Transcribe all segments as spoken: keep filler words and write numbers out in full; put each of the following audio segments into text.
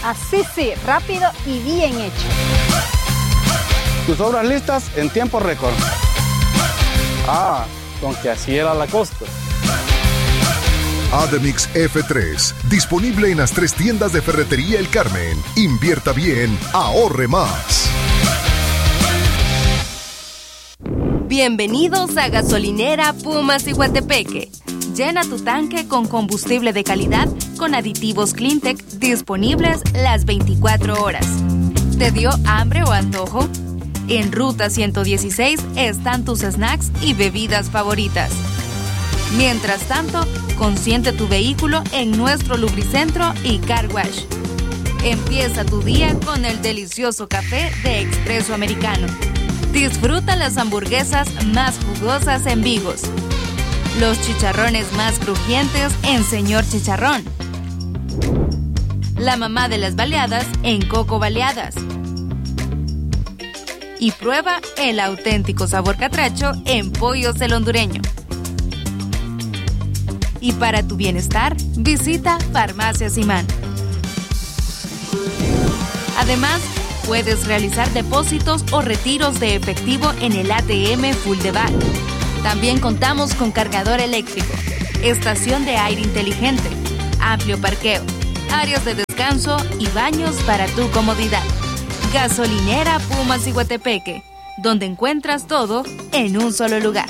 Así sí, rápido y bien hecho. Tus obras listas en tiempo récord. Ah, con que así era la costa. Ademix F tres, disponible en las tres tiendas de Ferretería El Carmen. Invierta bien, ahorre más. Bienvenidos a Gasolinera Puma Ciguatepeque. Llena tu tanque con combustible de calidad con aditivos Cleantech disponibles las veinticuatro horas. ¿Te dio hambre o antojo? En Ruta ciento dieciséis están tus snacks y bebidas favoritas. Mientras tanto, consiente tu vehículo en nuestro lubricentro y car wash. Empieza tu día con el delicioso café de Expreso Americano. Disfruta las hamburguesas más jugosas en Vigos. Los chicharrones más crujientes en Señor Chicharrón. La mamá de las baleadas en Coco Baleadas. Y prueba el auténtico sabor catracho en Pollos el Hondureño. Y para tu bienestar, visita Farmacia Simán. Además, puedes realizar depósitos o retiros de efectivo en el A T M Full de Back. También contamos con cargador eléctrico, estación de aire inteligente, amplio parqueo, áreas de descanso y baños para tu comodidad. Gasolinera Puma Ciguatepeque, donde encuentras todo en un solo lugar.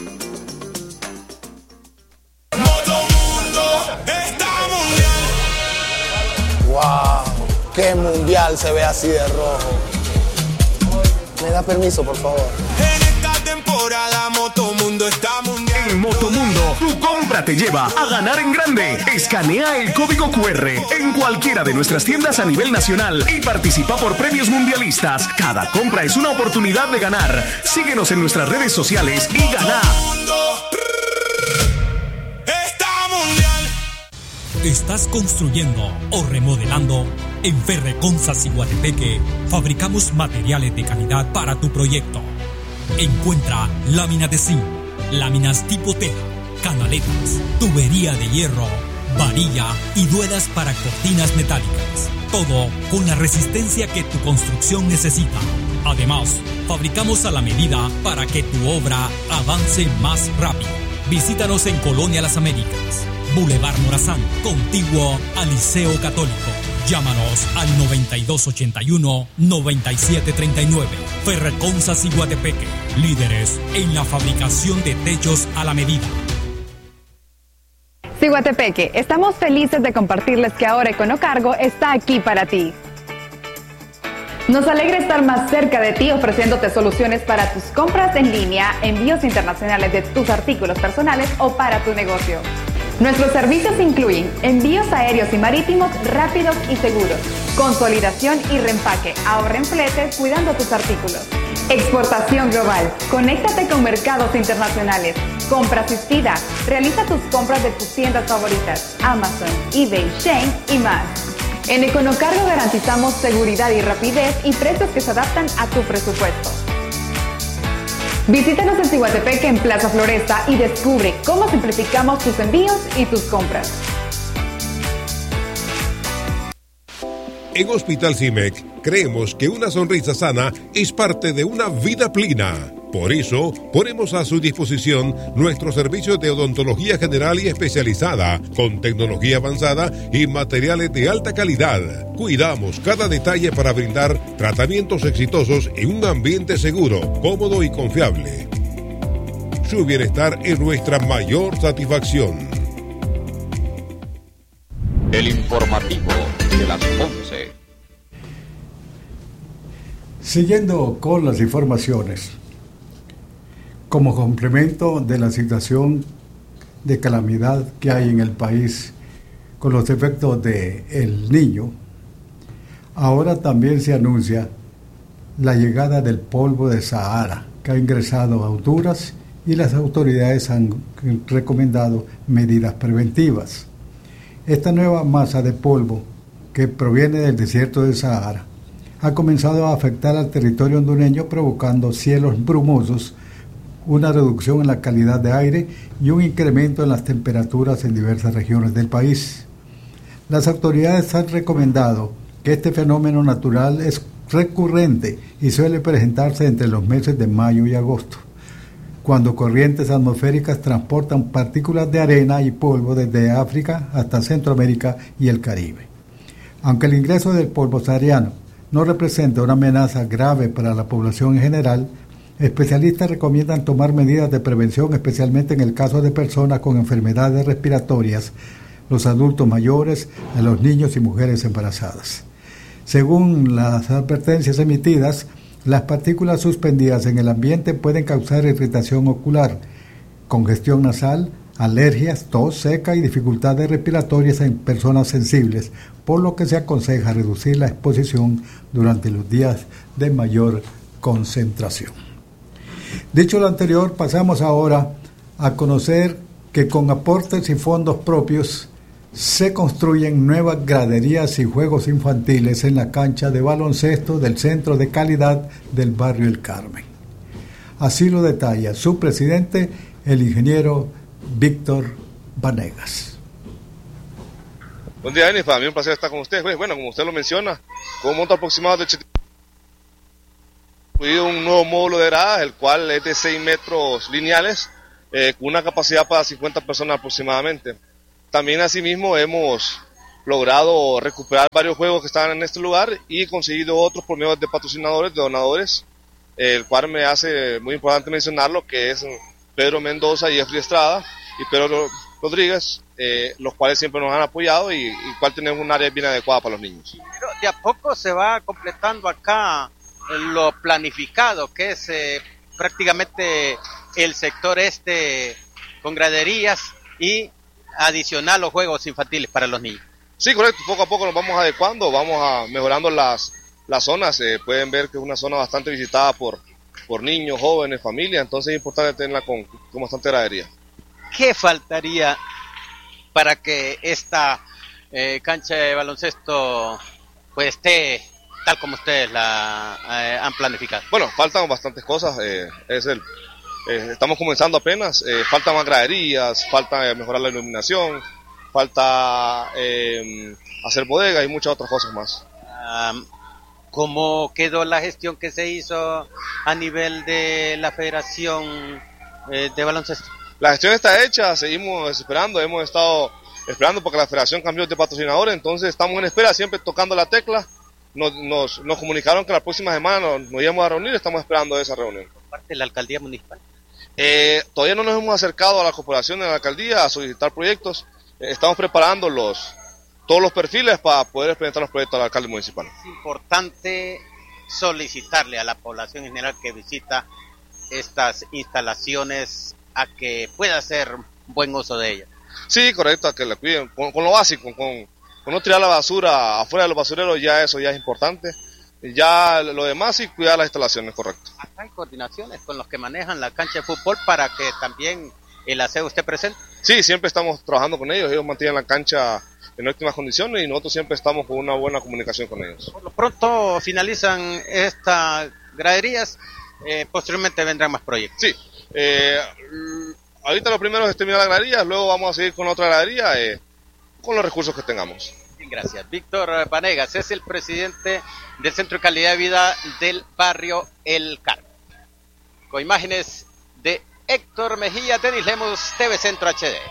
¡Wow! ¡Qué mundial se ve así de rojo! ¿Me da permiso, por favor? En esta temporada Motomundo está mundial. En Motomundo, tu compra te lleva a ganar en grande. Escanea el código cu erre en cualquiera de nuestras tiendas a nivel nacional y participa por premios mundialistas. Cada compra es una oportunidad de ganar. Síguenos en nuestras redes sociales y gana. ¿Estás construyendo o remodelando? En Ferreconsa Ciguatepeque fabricamos materiales de calidad para tu proyecto. Encuentra láminas de zinc, láminas tipo teja, canaletas, tubería de hierro, varilla y duelas para cortinas metálicas. Todo con la resistencia que tu construcción necesita. Además, fabricamos a la medida para que tu obra avance más rápido. Visítanos en Colonia Las Américas, Boulevard Morazán, contiguo al Liceo Católico. Llámanos al noventa y dos ochenta y uno, noventa y siete treinta y nueve. Ferreconsa Ciguatepeque, líderes en la fabricación de techos a la medida. Ciguatepeque, estamos felices de compartirles que ahora Econocargo está aquí para ti. Nos alegra estar más cerca de ti ofreciéndote soluciones para tus compras en línea, envíos internacionales de tus artículos personales o para tu negocio. Nuestros servicios incluyen envíos aéreos y marítimos rápidos y seguros, consolidación y reempaque, ahorra en fletes cuidando tus artículos. Exportación global, conéctate con mercados internacionales, compra asistida, realiza tus compras de tus tiendas favoritas, Amazon, eBay, Shein y más. En Econocargo garantizamos seguridad y rapidez y precios que se adaptan a tu presupuesto. Visítanos en Ciguatepeque en Plaza Floresta y descubre cómo simplificamos tus envíos y tus compras. En Hospital CIMEC creemos que una sonrisa sana es parte de una vida plena. Por eso, ponemos a su disposición nuestros servicios de odontología general y especializada, con tecnología avanzada y materiales de alta calidad. Cuidamos cada detalle para brindar tratamientos exitosos en un ambiente seguro, cómodo y confiable. Su bienestar es nuestra mayor satisfacción. El informativo de las once. Siguiendo con las informaciones. Como complemento de la situación de calamidad que hay en el país con los efectos de El Niño, ahora también se anuncia la llegada del polvo de Sahara, que ha ingresado a Honduras y las autoridades han recomendado medidas preventivas. Esta nueva masa de polvo que proviene del desierto de Sahara ha comenzado a afectar al territorio hondureño, provocando cielos brumosos, una reducción en la calidad de aire y un incremento en las temperaturas en diversas regiones del país. Las autoridades han recomendado que este fenómeno natural es recurrente y suele presentarse entre los meses de mayo y agosto, cuando corrientes atmosféricas transportan partículas de arena y polvo desde África hasta Centroamérica y el Caribe. Aunque el ingreso del polvo sahariano no representa una amenaza grave para la población en general, especialistas recomiendan tomar medidas de prevención, especialmente en el caso de personas con enfermedades respiratorias, los adultos mayores, a los niños y mujeres embarazadas. Según las advertencias emitidas, las partículas suspendidas en el ambiente pueden causar irritación ocular, congestión nasal, alergias, tos seca y dificultades respiratorias en personas sensibles, por lo que se aconseja reducir la exposición durante los días de mayor concentración. Dicho lo anterior, pasamos ahora a conocer que con aportes y fondos propios se construyen nuevas graderías y juegos infantiles en la cancha de baloncesto del Centro de Calidad del barrio El Carmen. Así lo detalla su presidente, el ingeniero Víctor Vanegas. Buen día, Denis. Para mí es un placer estar con ustedes. Bueno, como usted lo menciona, con un monto aproximado de un nuevo módulo de gradas, el cual es de seis metros lineales, eh, con una capacidad para cincuenta personas aproximadamente. También asimismo hemos logrado recuperar varios juegos que estaban en este lugar y conseguido otros por medio de patrocinadores, de donadores, eh, el cual me hace muy importante mencionarlo, que es Pedro Mendoza y Jeffrey Estrada y Pedro Rodríguez, eh, los cuales siempre nos han apoyado y, y cual tenemos un área bien adecuada para los niños. Pero de a poco se va completando acá lo planificado, que es eh, prácticamente el sector este con graderías y adicional los juegos infantiles para los niños. Sí, correcto, poco a poco nos vamos adecuando, vamos a mejorando las, las zonas, eh, pueden ver que es una zona bastante visitada por, por niños, jóvenes, familias, entonces es importante tenerla con, con bastante gradería. ¿Qué faltaría para que esta eh, cancha de baloncesto pues esté tal como ustedes la eh, han planificado? Bueno, faltan bastantes cosas, eh, es el Eh, estamos comenzando apenas, eh, falta más graderías, falta mejorar la iluminación, falta eh, hacer bodegas y muchas otras cosas más. Um, ¿Cómo quedó la gestión que se hizo a nivel de la Federación eh, de Baloncesto? La gestión está hecha, seguimos esperando, hemos estado esperando porque la Federación cambió de patrocinador, entonces estamos en espera, siempre tocando la tecla. Nos, nos, nos comunicaron que la próxima semana nos, nos íbamos a reunir, estamos esperando esa reunión. Por parte de la Alcaldía Municipal. Eh, todavía no nos hemos acercado a la corporación de la alcaldía a solicitar proyectos. Eh, estamos preparando los todos los perfiles para poder presentar los proyectos al alcalde municipal. Es importante solicitarle a la población en general que visita estas instalaciones a que pueda hacer buen uso de ellas. Sí, correcto, a que la cuiden con, con lo básico, con, con no tirar la basura afuera de los basureros, ya eso ya es importante. Ya lo demás y cuidar las instalaciones, correcto. Acá hay coordinaciones con los que manejan la cancha de fútbol para que también el aseo esté presente. Sí, siempre estamos trabajando con ellos, ellos mantienen la cancha en óptimas condiciones y nosotros siempre estamos con una buena comunicación con ellos. Por lo pronto finalizan estas graderías, eh, posteriormente vendrán más proyectos. Sí, eh, ahorita lo primero es terminar la gradería, luego vamos a seguir con otra gradería eh, con los recursos que tengamos. Gracias. Víctor Vanegas es el presidente del Centro de Calidad de Vida del barrio El Carmen. Con imágenes de Héctor Mejía, Denis Lemos, T V Centro H D.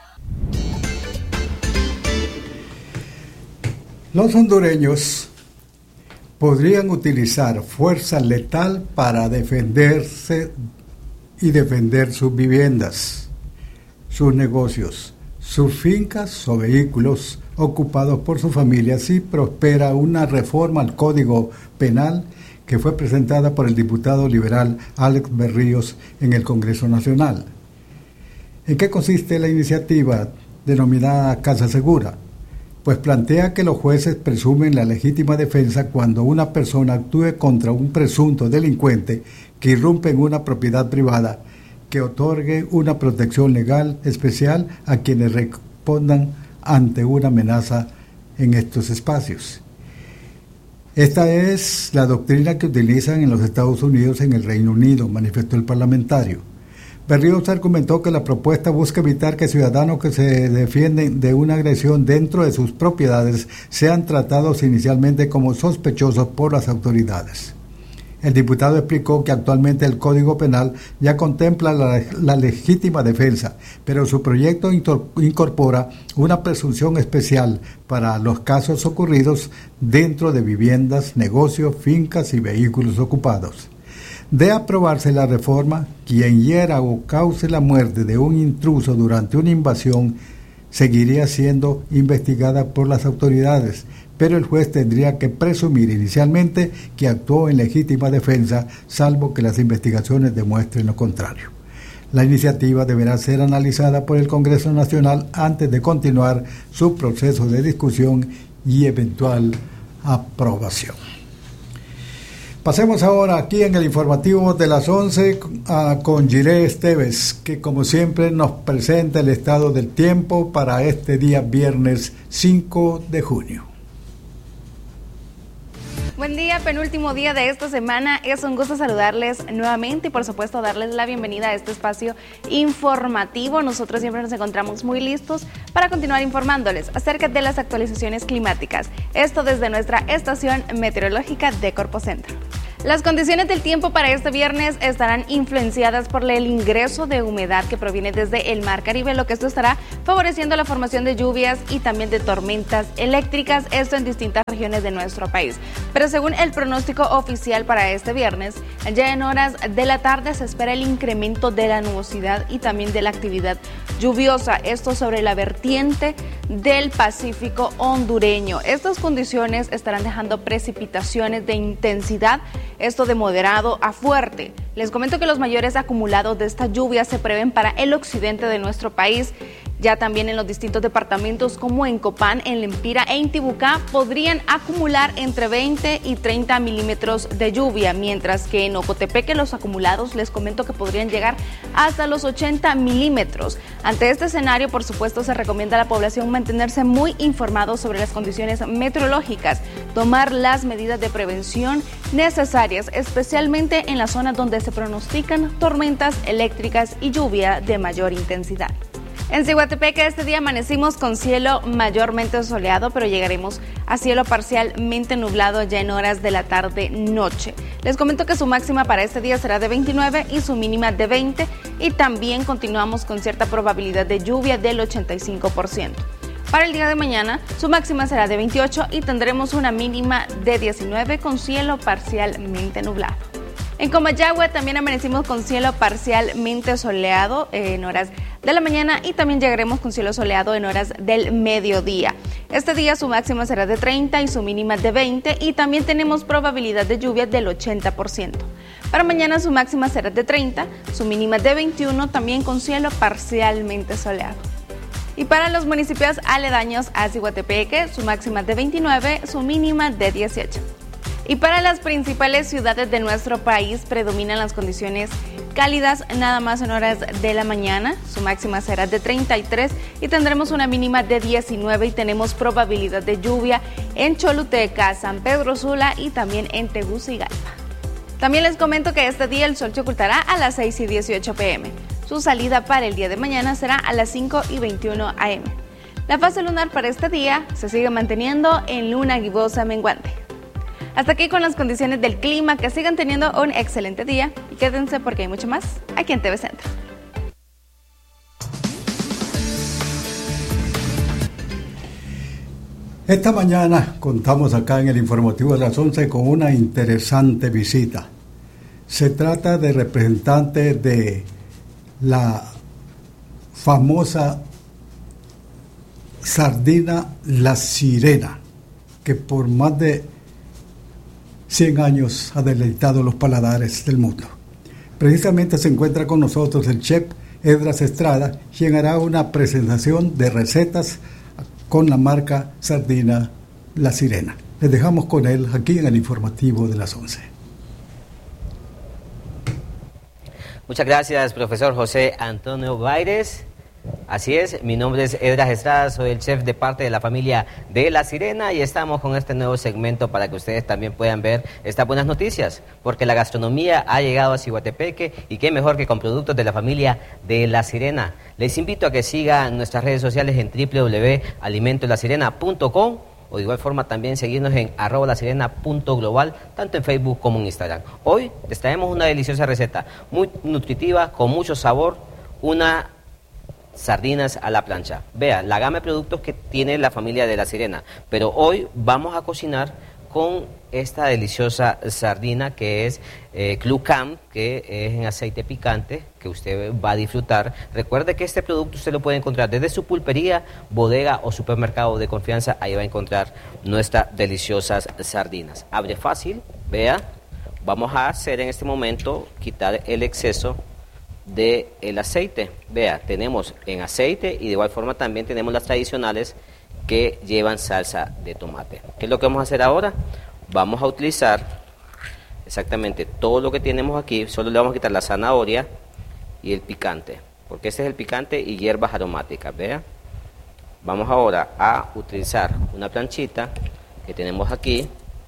Los hondureños podrían utilizar fuerza letal para defenderse y defender sus viviendas, sus negocios, sus fincas o vehículos ocupados por su familia si prospera una reforma al Código Penal que fue presentada por el diputado liberal Alex Berríos en el Congreso Nacional. ¿En qué consiste la iniciativa denominada Casa Segura? Pues plantea que los jueces presumen la legítima defensa cuando una persona actúe contra un presunto delincuente que irrumpe en una propiedad privada, que otorgue una protección legal especial a quienes respondan ante una amenaza en estos espacios. Esta es la doctrina que utilizan en los Estados Unidos y en el Reino Unido, manifestó el parlamentario. Berríos argumentó que la propuesta busca evitar que ciudadanos que se defienden de una agresión dentro de sus propiedades sean tratados inicialmente como sospechosos por las autoridades. El diputado explicó que actualmente el Código Penal ya contempla la, la legítima defensa, pero su proyecto incorpora una presunción especial para los casos ocurridos dentro de viviendas, negocios, fincas y vehículos ocupados. De aprobarse la reforma, quien hiera o cause la muerte de un intruso durante una invasión seguiría siendo investigada por las autoridades, pero el juez tendría que presumir inicialmente que actuó en legítima defensa, salvo que las investigaciones demuestren lo contrario. La iniciativa deberá ser analizada por el Congreso Nacional antes de continuar su proceso de discusión y eventual aprobación. Pasemos ahora aquí en el informativo de las once uh, con Gilé Esteves, que como siempre nos presenta el estado del tiempo para este día viernes cinco de junio. Buen día, penúltimo día de esta semana. Es un gusto saludarles nuevamente y por supuesto darles la bienvenida a este espacio informativo. Nosotros siempre nos encontramos muy listos para continuar informándoles acerca de las actualizaciones climáticas. Esto desde nuestra estación meteorológica de Corpo Centro. Las condiciones del tiempo para este viernes estarán influenciadas por el ingreso de humedad que proviene desde el Mar Caribe, lo que esto estará favoreciendo la formación de lluvias y también de tormentas eléctricas, esto en distintas regiones de nuestro país. Pero según el pronóstico oficial para este viernes, ya en horas de la tarde se espera el incremento de la nubosidad y también de la actividad lluviosa, esto sobre la vertiente del Pacífico hondureño. Estas condiciones estarán dejando precipitaciones de intensidad, esto de moderado a fuerte. Les comento que los mayores acumulados de esta lluvia se prevén para el occidente de nuestro país. Ya también en los distintos departamentos como en Copán, en Lempira e Intibucá podrían acumular entre veinte y treinta milímetros de lluvia, mientras que en Ocotepeque los acumulados les comento que podrían llegar hasta los ochenta milímetros. Ante este escenario, por supuesto, se recomienda a la población mantenerse muy informados sobre las condiciones meteorológicas, tomar las medidas de prevención necesarias, especialmente en las zonas donde se pronostican tormentas eléctricas y lluvia de mayor intensidad. En Ciguatepeque este día amanecimos con cielo mayormente soleado, pero llegaremos a cielo parcialmente nublado ya en horas de la tarde-noche. Les comento que su máxima para este día será de veintinueve y su mínima de veinte, y también continuamos con cierta probabilidad de lluvia del ochenta y cinco por ciento. Para el día de mañana, su máxima será de veintiocho y tendremos una mínima de diecinueve con cielo parcialmente nublado. En Comayagua también amanecimos con cielo parcialmente soleado en horas de la mañana y también llegaremos con cielo soleado en horas del mediodía. Este día su máxima será de treinta y su mínima de veinte, y también tenemos probabilidad de lluvia del ochenta por ciento. Para mañana su máxima será de treinta, su mínima de veintiuno, también con cielo parcialmente soleado. Y para los municipios aledaños a Ciguatepeque, su máxima de veintinueve, su mínima de dieciocho. Y para las principales ciudades de nuestro país predominan las condiciones cálidas nada más en horas de la mañana. Su máxima será de treinta y tres y tendremos una mínima de diecinueve, y tenemos probabilidad de lluvia en Choluteca, San Pedro Sula y también en Tegucigalpa. También les comento que este día el sol se ocultará a las seis y dieciocho pm. Su salida para el día de mañana será a las cinco y veintiuno am. La fase lunar para este día se sigue manteniendo en luna gibosa menguante. Hasta aquí con las condiciones del clima. Que sigan teniendo un excelente día y quédense porque hay mucho más aquí en T V Centro. Esta mañana contamos acá en el informativo de las once con una interesante visita. Se trata de representantes de la famosa sardina La Sirena, que por más de cien años ha deleitado los paladares del mundo. Precisamente se encuentra con nosotros el chef Edras Estrada, quien hará una presentación de recetas con la marca sardina La Sirena. Les dejamos con él aquí en el informativo de las once. Muchas gracias, profesor José Antonio Baires. Así es, mi nombre es Edras Estrada, soy el chef de parte de la familia de La Sirena y estamos con este nuevo segmento para que ustedes también puedan ver estas buenas noticias, porque la gastronomía ha llegado a Ciguatepeque y qué mejor que con productos de la familia de La Sirena. Les invito a que sigan nuestras redes sociales en w w w punto alimento la sirena punto com o de igual forma también seguirnos en arroba lasirena punto global, tanto en Facebook como en Instagram. Hoy les traemos una deliciosa receta, muy nutritiva, con mucho sabor, una sardinas a la plancha. Vea, la gama de productos que tiene la familia de La Sirena, pero hoy vamos a cocinar con esta deliciosa sardina que es eh, Club Camp, que es en aceite picante, que usted va a disfrutar. Recuerde que este producto usted lo puede encontrar desde su pulpería, bodega o supermercado de confianza. Ahí va a encontrar nuestras deliciosas sardinas. Abre fácil, vea. Vamos a hacer en este momento, quitar el exceso de el aceite. Vea, tenemos en aceite y de igual forma también tenemos las tradicionales que llevan salsa de tomate. ¿Qué es lo que vamos a hacer ahora? Vamos a utilizar exactamente todo lo que tenemos aquí, solo le vamos a quitar la zanahoria y el picante, porque este es el picante y hierbas aromáticas. Vea, vamos ahora a utilizar una planchita que tenemos aquí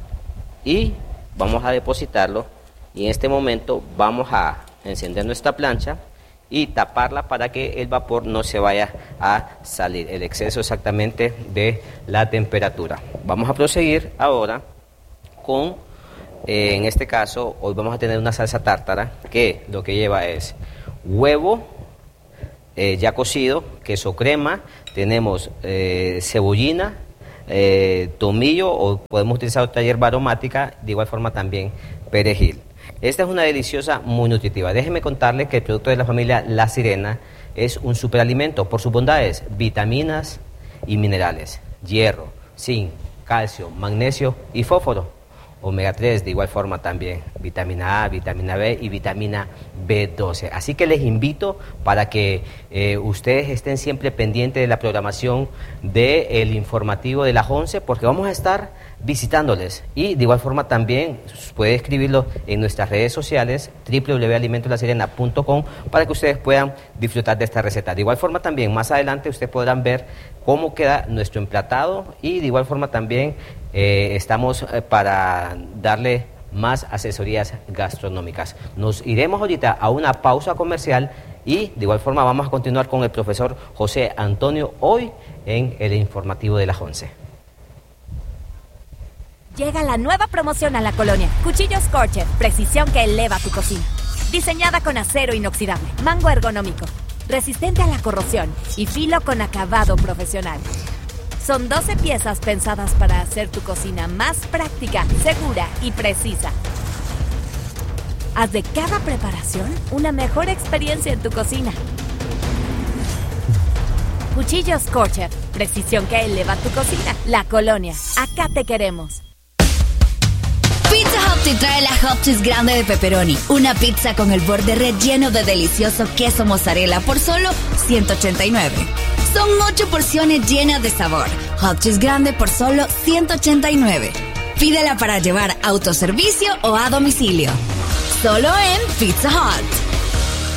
y vamos a depositarlo, y en este momento vamos a encender nuestra plancha y taparla para que el vapor no se vaya a salir, el exceso exactamente de la temperatura. Vamos a proseguir ahora con, eh, en este caso, hoy vamos a tener una salsa tártara que lo que lleva es huevo eh, ya cocido, queso crema, tenemos eh, cebollina, eh, tomillo, o podemos utilizar otra hierba aromática, de igual forma también perejil. Esta es una deliciosa, muy nutritiva. Déjenme contarles que el producto de la familia La Sirena es un superalimento por sus bondades, vitaminas y minerales, hierro, zinc, calcio, magnesio y fósforo, omega tres, de igual forma también vitamina A, vitamina B y vitamina B doce. Así que les invito para que eh, ustedes estén siempre pendientes de la programación del informativo de las once, porque vamos a estar visitándoles, y de igual forma también puede escribirlo en nuestras redes sociales w w w punto alimento la sirena punto com para que ustedes puedan disfrutar de esta receta. De igual forma también más adelante ustedes podrán ver cómo queda nuestro emplatado, y de igual forma también eh, estamos eh, para darle más asesorías gastronómicas. Nos iremos ahorita a una pausa comercial y de igual forma vamos a continuar con el profesor José Antonio hoy en el informativo de las once. Llega la nueva promoción a la colonia. Cuchillos Scorcher, precisión que eleva tu cocina. Diseñada con acero inoxidable, mango ergonómico, resistente a la corrosión y filo con acabado profesional. Son doce piezas pensadas para hacer tu cocina más práctica, segura y precisa. Haz de cada preparación una mejor experiencia en tu cocina. Cuchillos Scorcher, precisión que eleva tu cocina. La colonia, acá te queremos. Pizza Hut te trae la Hot Cheese grande de pepperoni. Una pizza con el borde relleno de delicioso queso mozzarella por solo ciento ochenta y nueve. Son ocho porciones llenas de sabor. Hot Cheese grande por solo ciento ochenta y nueve. Pídela para llevar a autoservicio o a domicilio. Solo en Pizza Hut.